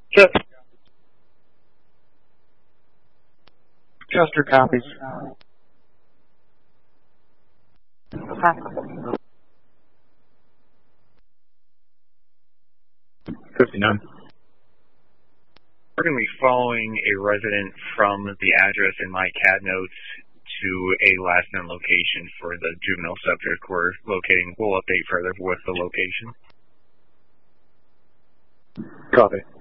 Chester. Chester copies. 59. We're going to be following a resident from the address in my CAD notes to a last known location for the juvenile subject we're locating. We'll update further with the location. Copy.